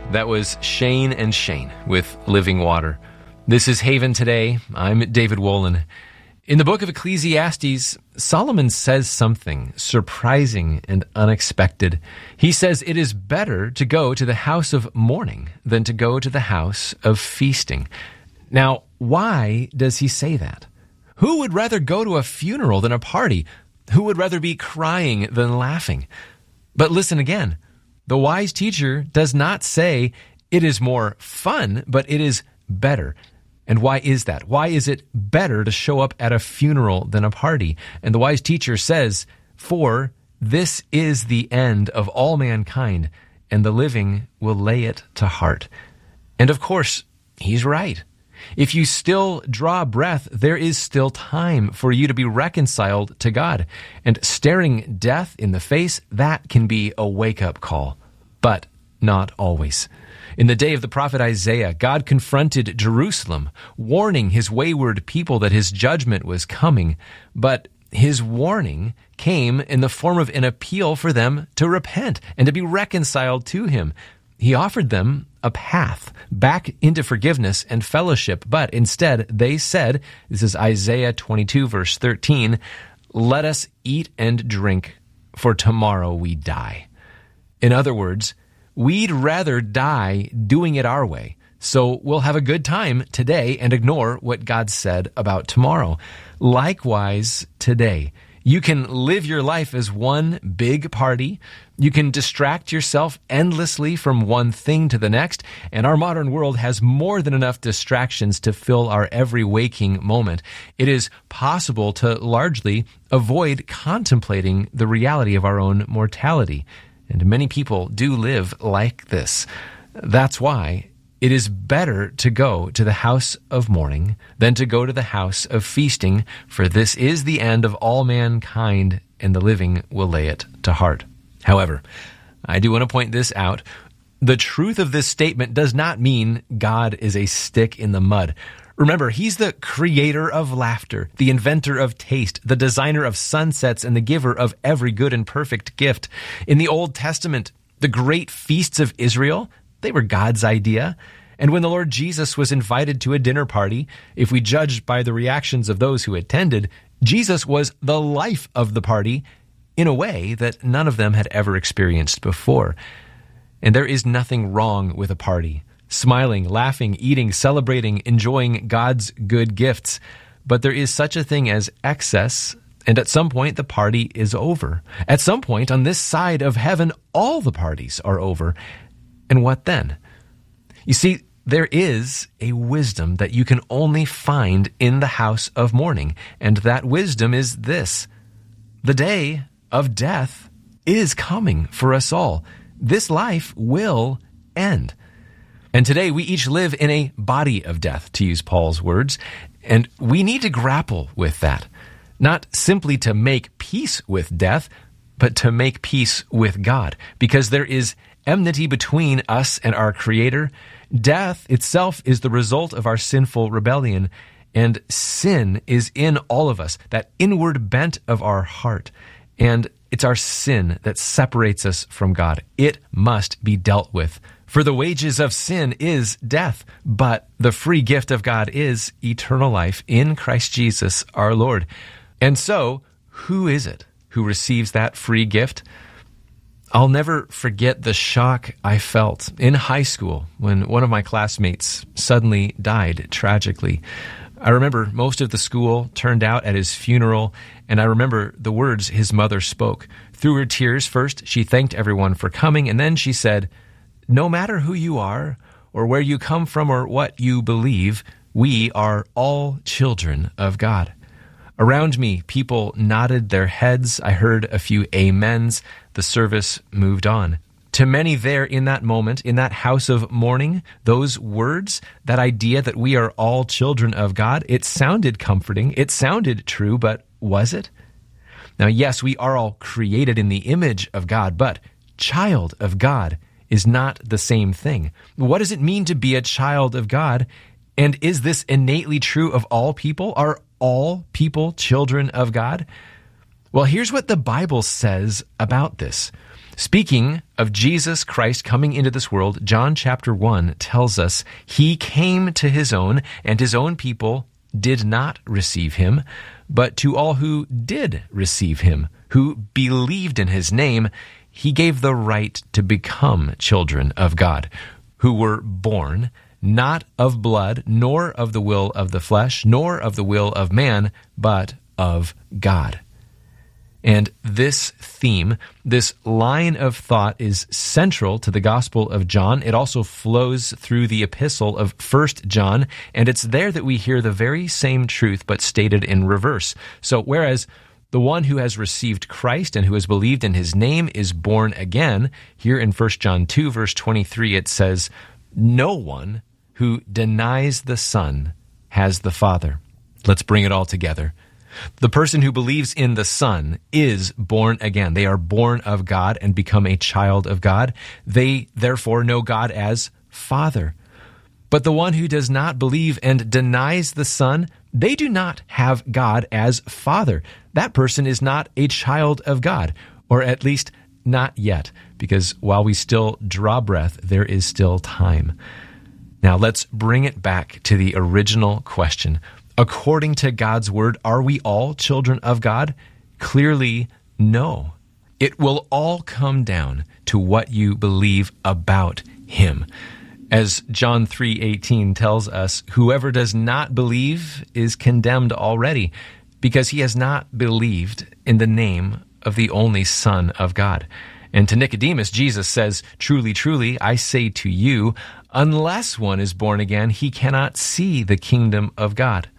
That was Shane and Shane with Living Water. This is Haven Today. I'm David Wolin. In the book of Ecclesiastes, Solomon says something surprising and unexpected. He says it is better to go to the house of mourning than to go to the house of feasting. Now, why does he say that? Who would rather go to a funeral than a party? Who would rather be crying than laughing? But listen again. The wise teacher does not say it is more fun, but it is better. And why is that? Why is it better to show up at a funeral than a party? And the wise teacher says, for this is the end of all mankind, and the living will lay it to heart. And of course, he's right. If you still draw breath, there is still time for you to be reconciled to God. And staring death in the face, that can be a wake-up call. But not always. In the day of the prophet Isaiah, God confronted Jerusalem, warning his wayward people that his judgment was coming. But his warning came in the form of an appeal for them to repent and to be reconciled to him. He offered them a path back into forgiveness and fellowship, but instead they said, this is Isaiah 22, verse 13, let us eat and drink, for tomorrow we die. In other words, we'd rather die doing it our way, so we'll have a good time today and ignore what God said about tomorrow. Likewise, today, you can live your life as one big party. You can distract yourself endlessly from one thing to the next, and our modern world has more than enough distractions to fill our every waking moment. It is possible to largely avoid contemplating the reality of our own mortality. And many people do live like this. That's why it is better to go to the house of mourning than to go to the house of feasting, for this is the end of all mankind, and the living will lay it to heart. However, I do want to point this out. The truth of this statement does not mean God is a stick in the mud. Remember, he's the creator of laughter, the inventor of taste, the designer of sunsets, and the giver of every good and perfect gift. In the Old Testament, the great feasts of Israel, they were God's idea. And when the Lord Jesus was invited to a dinner party, if we judge by the reactions of those who attended, Jesus was the life of the party in a way that none of them had ever experienced before. And there is nothing wrong with a party. Smiling, laughing, eating, celebrating, enjoying God's good gifts. But there is such a thing as excess, and at some point the party is over. At some point on this side of heaven, all the parties are over. And what then? You see, there is a wisdom that you can only find in the house of mourning, and that wisdom is this. The day of death is coming for us all. This life will end. And today we each live in a body of death, to use Paul's words, and we need to grapple with that. Not simply to make peace with death, but to make peace with God, because there is enmity between us and our Creator. Death itself is the result of our sinful rebellion, and sin is in all of us, that inward bent of our heart. And it's our sin that separates us from God. It must be dealt with. For the wages of sin is death, but the free gift of God is eternal life in Christ Jesus our Lord. And so, who is it who receives that free gift? I'll never forget the shock I felt in high school when one of my classmates suddenly died tragically. I remember most of the school turned out at his funeral, and I remember the words his mother spoke. Through her tears, first, she thanked everyone for coming, and then she said, "No matter who you are, or where you come from, or what you believe, we are all children of God." Around me, people nodded their heads. I heard a few amens. The service moved on. To many there in that moment, in that house of mourning, those words, that idea that we are all children of God, it sounded comforting. It sounded true, but was it? Now, yes, we are all created in the image of God, but child of God is not the same thing. What does it mean to be a child of God? And is this innately true of all people? Are all people children of God? Well, here's what the Bible says about this. Speaking of Jesus Christ coming into this world, John chapter 1 tells us he came to his own, and his own people did not receive him. But to all who did receive him, who believed in his name, he gave the right to become children of God, who were born not of blood, nor of the will of the flesh, nor of the will of man, but of God. And this theme, this line of thought is central to the Gospel of John. It also flows through the epistle of 1 John, and it's there that we hear the very same truth, but stated in reverse. So whereas the one who has received Christ and who has believed in his name is born again, here in 1 John 2, verse 23, it says, "No one who denies the Son has the Father." Let's bring it all together. The person who believes in the Son is born again. They are born of God and become a child of God. They therefore know God as Father. But the one who does not believe and denies the Son, they do not have God as Father. That person is not a child of God, or at least not yet, because while we still draw breath, there is still time. Now let's bring it back to the original question. According to God's word, are we all children of God? Clearly, no. It will all come down to what you believe about him. As John 3:18 tells us, whoever does not believe is condemned already, because he has not believed in the name of the only Son of God. And to Nicodemus, Jesus says, "Truly, truly, I say to you, unless one is born again, he cannot see the kingdom of God."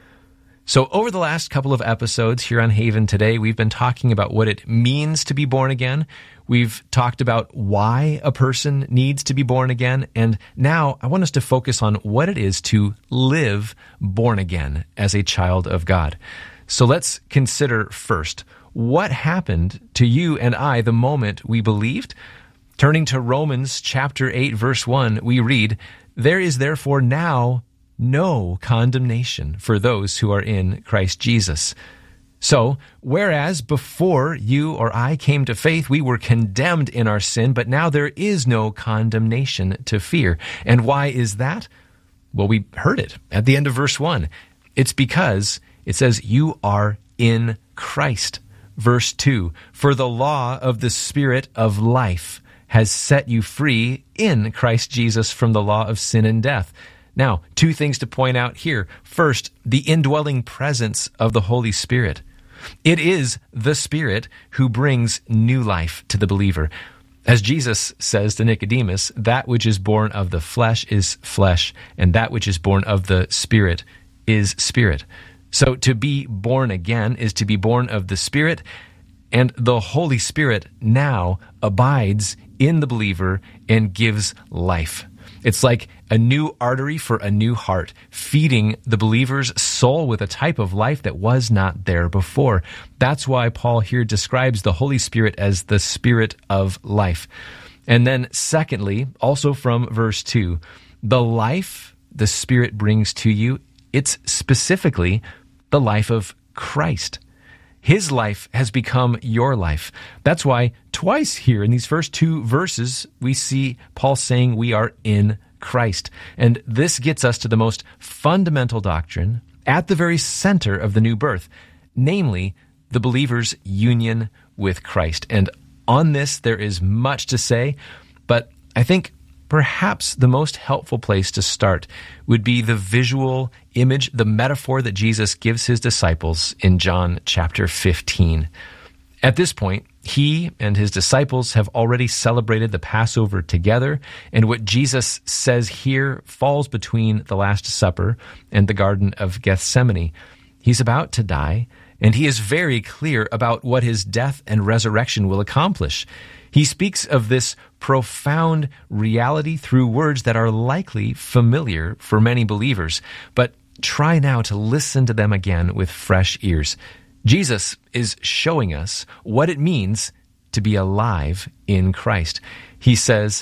So over the last couple of episodes here on Haven Today, we've been talking about what it means to be born again. We've talked about why a person needs to be born again. And now I want us to focus on what it is to live born again as a child of God. So let's consider first, what happened to you and I the moment we believed? Turning to Romans chapter 8, verse 1, we read, "There is therefore now no condemnation for those who are in Christ Jesus." So, whereas before you or I came to faith, we were condemned in our sin, but now there is no condemnation to fear. And why is that? Well, we heard it at the end of verse 1. It's because it says you are in Christ. Verse 2, "For the law of the Spirit of life has set you free in Christ Jesus from the law of sin and death." Now, two things to point out here. First, the indwelling presence of the Holy Spirit. It is the Spirit who brings new life to the believer. As Jesus says to Nicodemus, that which is born of the flesh is flesh, and that which is born of the Spirit is spirit. So to be born again is to be born of the Spirit, and the Holy Spirit now abides in the believer and gives life. It's like a new artery for a new heart, feeding the believer's soul with a type of life that was not there before. That's why Paul here describes the Holy Spirit as the Spirit of life. And then secondly, also from verse 2, the life the Spirit brings to you, it's specifically the life of Christ. His life has become your life. That's why twice here in these first two verses, we see Paul saying we are in Christ. And this gets us to the most fundamental doctrine at the very center of the new birth, namely the believer's union with Christ. And on this, there is much to say, but I think perhaps the most helpful place to start would be the visual image, the metaphor that Jesus gives his disciples in John chapter 15. At this point, he and his disciples have already celebrated the Passover together, and what Jesus says here falls between the Last Supper and the Garden of Gethsemane. He's about to die, and he is very clear about what his death and resurrection will accomplish. He speaks of this profound reality through words that are likely familiar for many believers, but try now to listen to them again with fresh ears. Jesus is showing us what it means to be alive in Christ. He says,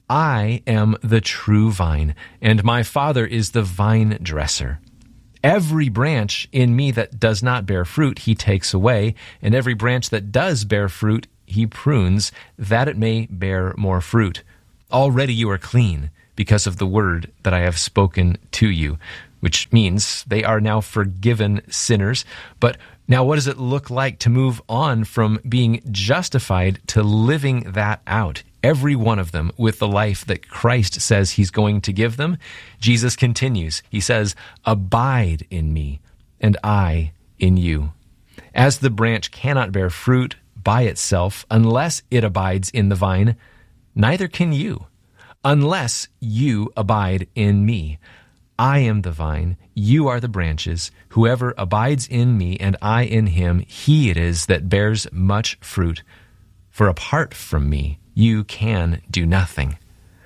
"I am the true vine, and my Father is the vine dresser. Every branch in me that does not bear fruit, he takes away, and every branch that does bear fruit, he prunes that it may bear more fruit. Already you are clean because of the word that I have spoken to you, which means they are now forgiven sinners. But now what does it look like to move on from being justified to living that out? Every one of them with the life that Christ says he's going to give them. Jesus continues. He says, "Abide in me, and I in you. As the branch cannot bear fruit by itself unless it abides in the vine, neither can you, unless you abide in me. I am the vine, you are the branches. Whoever abides in me and I in him, he it is that bears much fruit. For apart from me, you can do nothing."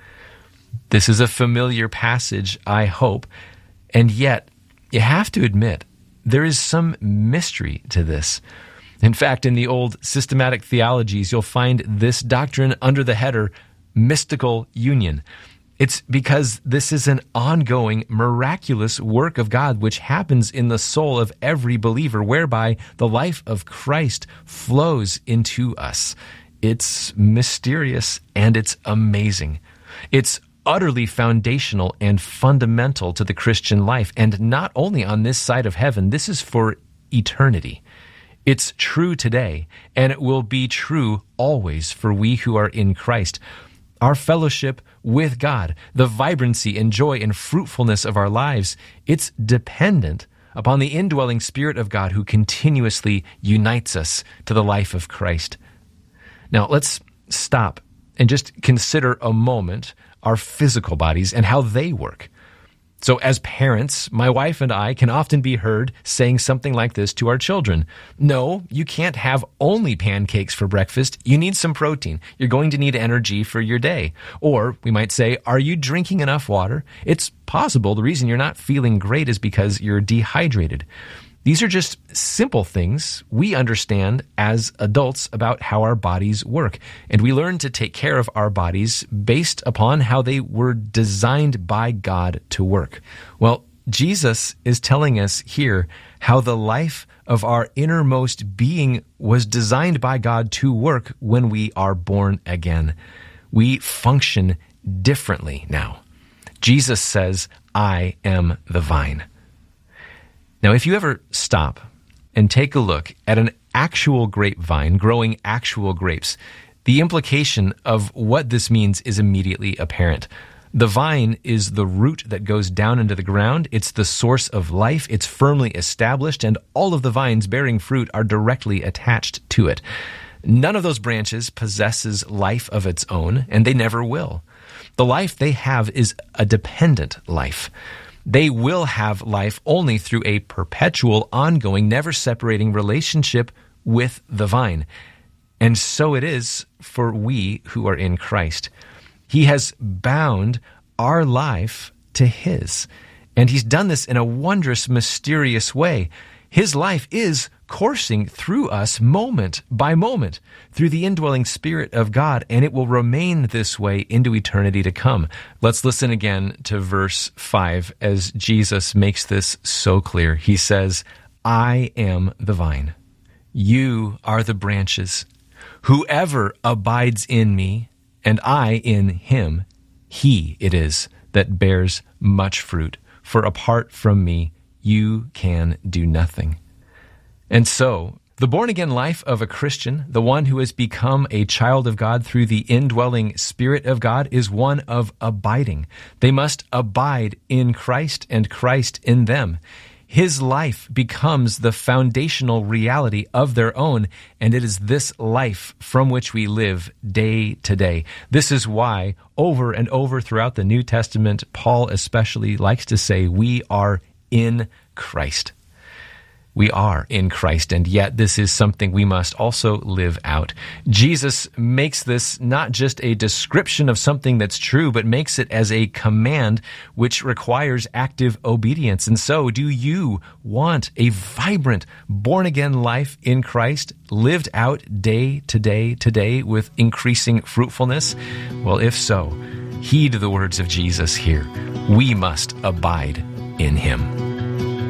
This is a familiar passage, I hope, and yet you have to admit there is some mystery to this. In fact, in the old systematic theologies, you'll find this doctrine under the header mystical union. It's because this is an ongoing, miraculous work of God which happens in the soul of every believer, whereby the life of Christ flows into us. It's mysterious and it's amazing. It's utterly foundational and fundamental to the Christian life, and not only on this side of heaven, this is for eternity. It's true today, and it will be true always for we who are in Christ. Our fellowship with God, the vibrancy and joy and fruitfulness of our lives, it's dependent upon the indwelling Spirit of God who continuously unites us to the life of Christ. Now, let's stop and just consider a moment our physical bodies and how they work. So as parents, my wife and I can often be heard saying something like this to our children. "No, you can't have only pancakes for breakfast. You need some protein. You're going to need energy for your day." Or we might say, "Are you drinking enough water? It's possible the reason you're not feeling great is because you're dehydrated." These are just simple things we understand as adults about how our bodies work, and we learn to take care of our bodies based upon how they were designed by God to work. Well, Jesus is telling us here how the life of our innermost being was designed by God to work when we are born again. We function differently now. Jesus says, "I am the vine." Now, if you ever stop and take a look at an actual grapevine growing actual grapes, the implication of what this means is immediately apparent. The vine is the root that goes down into the ground. It's the source of life. It's firmly established, and all of the vines bearing fruit are directly attached to it. None of those branches possesses life of its own, and they never will. The life they have is a dependent life. They will have life only through a perpetual, ongoing, never-separating relationship with the vine. And so it is for we who are in Christ. He has bound our life to his, and he's done this in a wondrous, mysterious way. His life is coursing through us moment by moment through the indwelling Spirit of God, and it will remain this way into eternity to come. Let's listen again to verse 5 as Jesus makes this so clear. He says, "I am the vine. You are the branches. Whoever abides in me and I in him, he it is that bears much fruit. For apart from me, you can do nothing." And so, the born-again life of a Christian, the one who has become a child of God through the indwelling Spirit of God, is one of abiding. They must abide in Christ and Christ in them. His life becomes the foundational reality of their own, and it is this life from which we live day to day. This is why, over and over throughout the New Testament, Paul especially likes to say, we are in Christ. We are in Christ, and yet this is something we must also live out. Jesus makes this not just a description of something that's true, but makes it as a command which requires active obedience. And so, do you want a vibrant, born-again life in Christ, lived out day to day today with increasing fruitfulness? Well, if so, heed the words of Jesus here. We must abide in him.